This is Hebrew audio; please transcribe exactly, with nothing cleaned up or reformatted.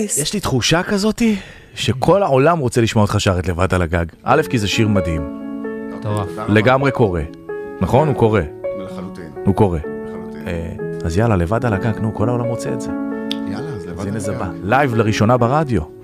נייס. יש לי תחושה כזאת שכל העולם רוצה לשמוע אותך שרת לבד על הגג. א', כי זה שיר מדהים. לגמרי קורא. נכון? הוא קורא. לחלוטין. הוא קורא. לחלוטין. אז יאללה, לבד על הגג, נו, כל העולם רוצה את זה. יאללה, אז לבד אז הנה על זה הגג. בא. לייב לראשונה ברדיו.